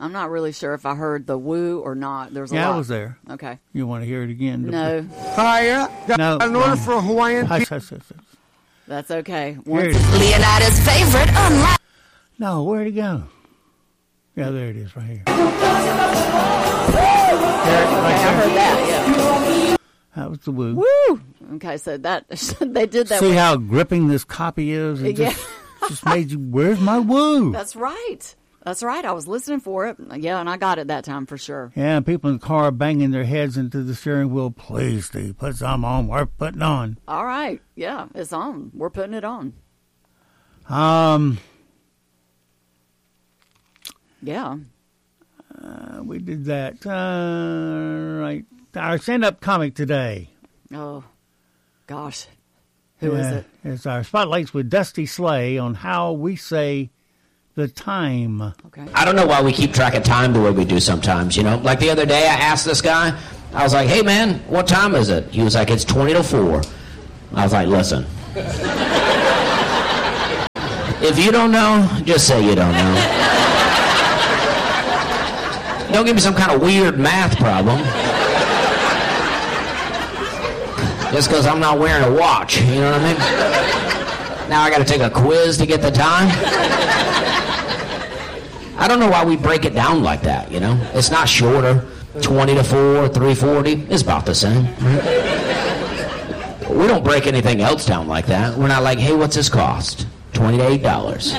I'm not really sure if I heard the woo or not. There's a lot. Yeah, I was there. Okay. You want to hear it again? No. Hiya. No. In order for Hawaiian Hush, hush, hush, hush. That's okay. Here it is. Leonida's favorite unlock. No, where'd it go? Yeah, there it is, right here. I heard that, yeah. That was the woo. Woo! Okay, so that they did that. See how gripping this copy is? It Yeah. just made you, where's my woo? That's right. That's right. I was listening for it. Yeah, and I got it that time for sure. Yeah, and people in the car banging their heads into the steering wheel. Please, Steve, put some on. We're putting on. All right. Yeah, it's on. We're putting it on. Yeah. We did that. Right. Our stand-up comic today. Oh, gosh. Who is it? It's our Spotlights with Dusty Slay on how we say the time. Okay. I don't know why we keep track of time the way we do sometimes, you know. Like the other day, I asked this guy, I was like, hey, man, what time is it? He was like, it's 20 to 4. I was like, listen. If you don't know, just say you don't know. Don't give me some kind of weird math problem. Just because I'm not wearing a watch, you know what I mean? Now I got to take a quiz to get the time. I don't know why we break it down like that, you know? It's not shorter. 20 to 4, 3:40, it's about the same. We don't break anything else down like that. We're not like, hey, what's this cost? $20 to $8.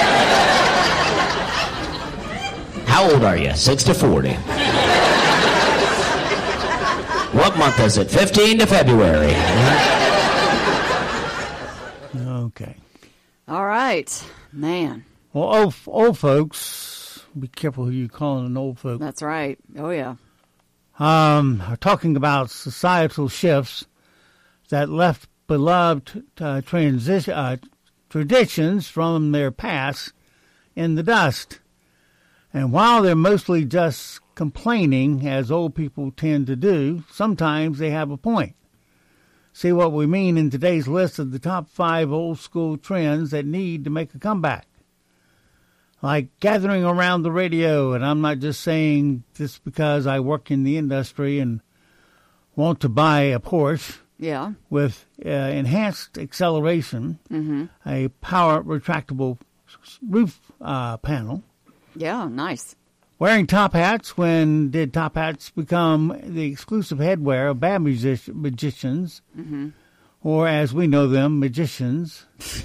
How old are you? 6 to 40. What month is it? 15 to February. Okay. All right. Man. Well, old folks, be careful who you calling an old folk. That's right. Oh, yeah. Are talking about societal shifts that left beloved traditions from their past in the dust. And while they're mostly just complaining, as old people tend to do, sometimes they have a point. See what we mean in today's list of the top 5 old school trends that need to make a comeback. Like gathering around the radio, and I'm not just saying this because I work in the industry and want to buy a Porsche. Yeah. With enhanced acceleration, a power retractable roof panel. Yeah, nice. Wearing top hats. When did top hats become the exclusive headwear of bad magicians? Or as we know them, magicians.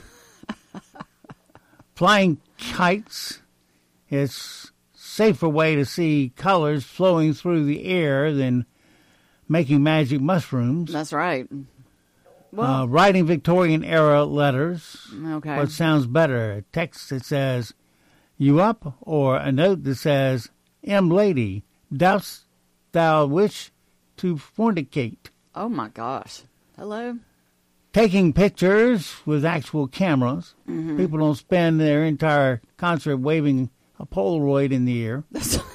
Flying kites. It's safer way to see colors flowing through the air than making magic mushrooms. That's right. Well, writing Victorian-era letters. Okay. What sounds better, a text that says, you up, or a note that says, lady, dost thou wish to fornicate? Oh, my gosh. Hello? Taking pictures with actual cameras. People don't spend their entire concert waving a Polaroid in the air.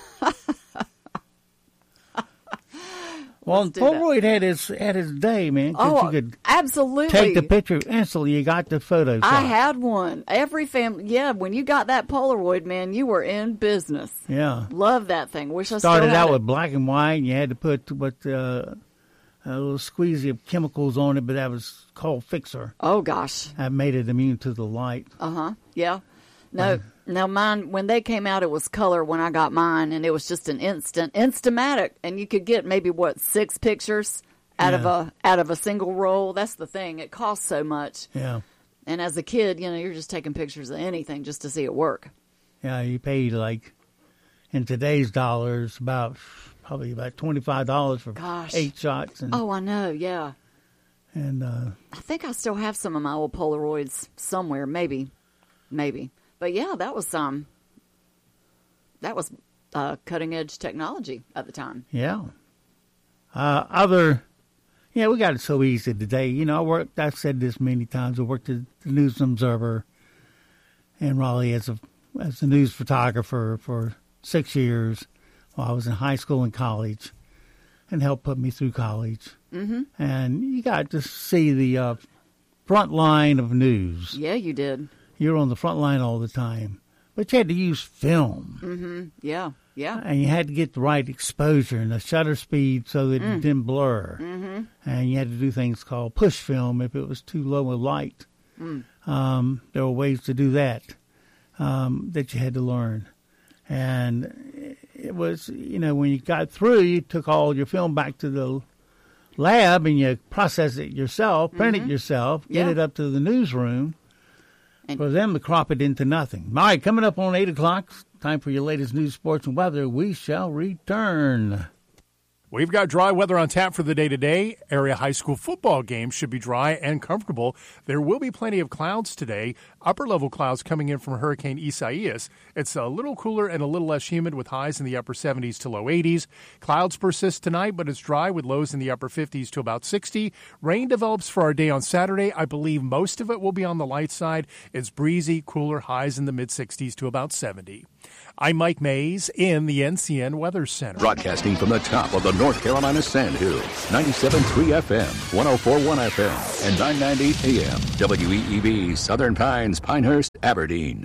Well, Polaroid had his day, man. Oh, you could absolutely. take the picture instantly. You got the photo. I had one. Every family, yeah. When you got that Polaroid, man, you were in business. Yeah, love that thing. Wish I started still had out it. with black and white. And you had to put a little squeezy of chemicals on it, but that was called Fixer. Oh gosh, that made it immune to the light. Yeah. No. Now mine, when they came out, it was color when I got mine, and it was just an Instamatic, and you could get maybe 6 pictures out of a single roll. That's the thing; it costs so much. Yeah. And as a kid, you're just taking pictures of anything just to see it work. Yeah, you paid in today's dollars probably about $25 for 8 shots. And, I know. Yeah. And I think I still have some of my old Polaroids somewhere. Maybe. But yeah, that was cutting edge technology at the time. Yeah. We got it so easy today. I've said this many times. I worked at the News Observer in Raleigh as a news photographer for 6 years while I was in high school and college, and helped put me through college. And you got to see the front line of news. Yeah, you did. You're on the front line all the time. But you had to use film. Yeah. Yeah. And you had to get the right exposure and the shutter speed so that it didn't blur. Mm-hmm. And you had to do things called push film if it was too low a light. There were ways to do that that you had to learn. And it was, when you got through, you took all your film back to the lab and you process it yourself, print it yourself, get it up to the newsroom for them to crop it into nothing. All right, coming up on 8 o'clock, time for your latest news, sports, and weather. We shall return. We've got dry weather on tap for the day today. Area high school football games should be dry and comfortable. There will be plenty of clouds today. Upper-level clouds coming in from Hurricane Isaias. It's a little cooler and a little less humid with highs in the upper 70s to low 80s. Clouds persist tonight, but it's dry with lows in the upper 50s to about 60. Rain develops for our day on Saturday. I believe most of it will be on the light side. It's breezy, cooler, highs in the mid-60s to about 70. I'm Mike Mays in the NCN Weather Center. Broadcasting from the top of the North Carolina Sandhills, 97.3 FM, 104.1 FM, and 990 AM. WEEB, Southern Pines, Pinehurst, Aberdeen.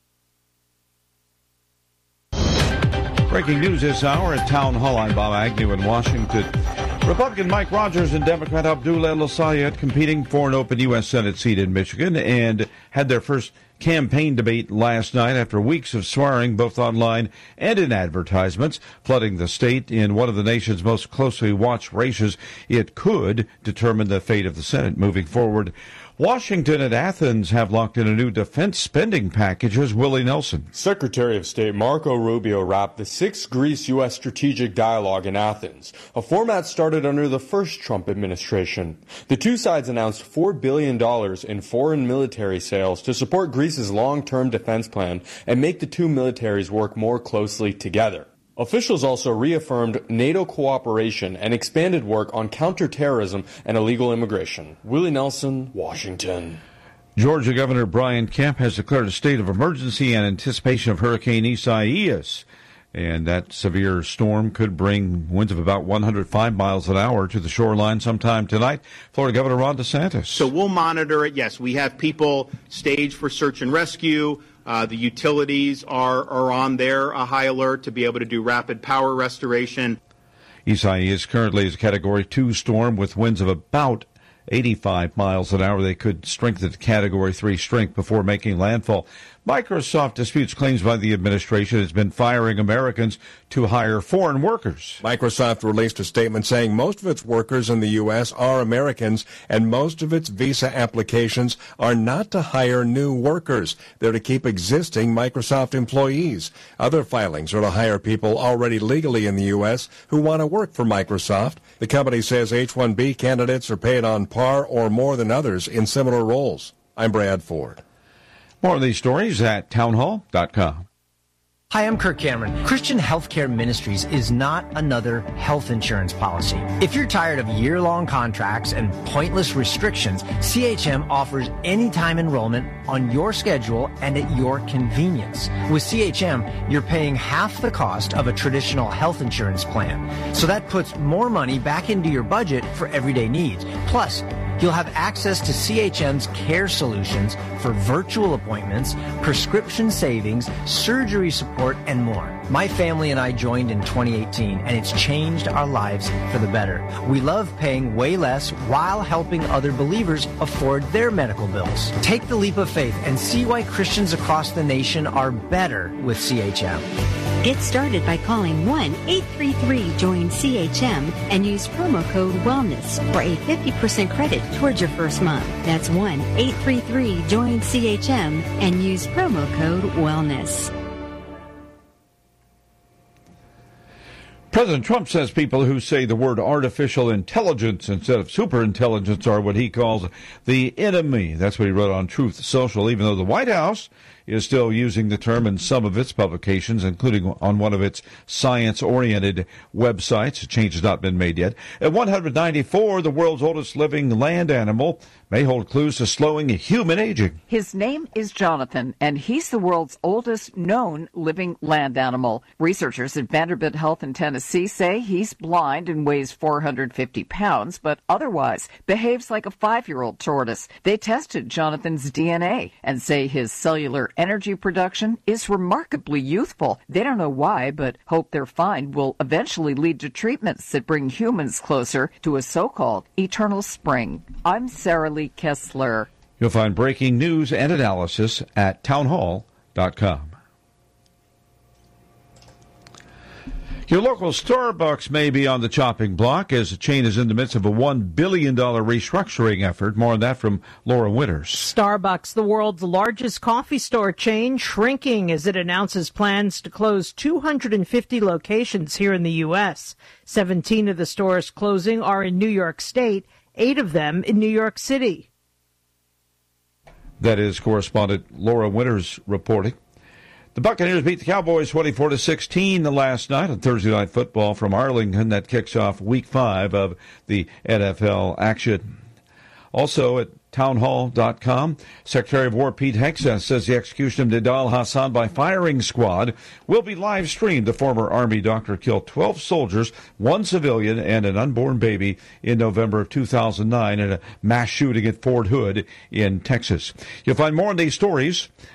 Breaking news this hour at Town Hall. I'm Bob Agnew in Washington. Republican Mike Rogers and Democrat Abdullah El-Sayed competing for an open U.S. Senate seat in Michigan and had their first campaign debate last night after weeks of swearing both online and in advertisements, flooding the state in one of the nation's most closely watched races. It could determine the fate of the Senate moving forward. Washington and Athens have locked in a new defense spending package. As Willie Nelson. Secretary of State Marco Rubio wrapped the sixth Greece-U.S. strategic dialogue in Athens, a format started under the first Trump administration. The two sides announced $4 billion in foreign military sales to support Greece's long-term defense plan and make the two militaries work more closely together. Officials also reaffirmed NATO cooperation and expanded work on counterterrorism and illegal immigration. Willie Nelson, Washington. Georgia Governor Brian Kemp has declared a state of emergency in anticipation of Hurricane Isaias. And that severe storm could bring winds of about 105 miles an hour to the shoreline sometime tonight. Florida Governor Ron DeSantis. So we'll monitor it. Yes, we have people staged for search and rescue. The utilities are on their high alert to be able to do rapid power restoration. Isaias currently is a Category 2 storm with winds of about 85 miles an hour. They could strengthen to Category 3 strength before making landfall. Microsoft disputes claims by the administration it's been firing Americans to hire foreign workers. Microsoft released a statement saying most of its workers in the U.S. are Americans and most of its visa applications are not to hire new workers. They're to keep existing Microsoft employees. Other filings are to hire people already legally in the U.S. who want to work for Microsoft. The company says H-1B candidates are paid on par or more than others in similar roles. I'm Brad Ford. More of these stories at townhall.com. Hi, I'm Kirk Cameron. Christian Healthcare Ministries is not another health insurance policy. If you're tired of year-long contracts and pointless restrictions, CHM offers anytime enrollment on your schedule and at your convenience. With CHM, you're paying half the cost of a traditional health insurance plan. So that puts more money back into your budget for everyday needs. Plus, you'll have access to CHM's care solutions for virtual appointments, prescription savings, surgery support, and more. My family and I joined in 2018, and it's changed our lives for the better. We love paying way less while helping other believers afford their medical bills. Take the leap of faith and see why Christians across the nation are better with CHM. Get started by calling 1-833-JOIN-CHM and use promo code WELLNESS for a 50% credit towards your first month. That's 1-833-JOIN-CHM and use promo code WELLNESS. President Trump says people who say the word artificial intelligence instead of superintelligence are what he calls the enemy. That's what he wrote on Truth Social, even though the White House is still using the term in some of its publications, including on one of its science-oriented websites. A change has not been made yet. At 194, the world's oldest living land animal, may hold clues to slowing human aging. His name is Jonathan, and he's the world's oldest known living land animal. Researchers at Vanderbilt Health in Tennessee say he's blind and weighs 450 pounds, but otherwise behaves like a 5-year-old tortoise. They tested Jonathan's DNA and say his cellular energy production is remarkably youthful. They don't know why, but hope their find will eventually lead to treatments that bring humans closer to a so-called eternal spring. I'm Sarah Lee Kessler. You'll find breaking news and analysis at townhall.com. Your local Starbucks may be on the chopping block as the chain is in the midst of a $1 billion restructuring effort. More on that from Laura Winters. Starbucks, the world's largest coffee store chain, shrinking as it announces plans to close 250 locations here in the U.S. 17 of the stores closing are in New York State, 8 of them in New York City. That is correspondent Laura Winters reporting. The Buccaneers beat the Cowboys 24-16 last night on Thursday Night Football from Arlington. That kicks off Week 5 of the NFL action. Also at townhall.com, Secretary of War Pete Hegseth says the execution of Nidal Hasan by firing squad will be live streamed. The former Army doctor killed 12 soldiers, 1 civilian, and an unborn baby in November of 2009 in a mass shooting at Fort Hood in Texas. You'll find more on these stories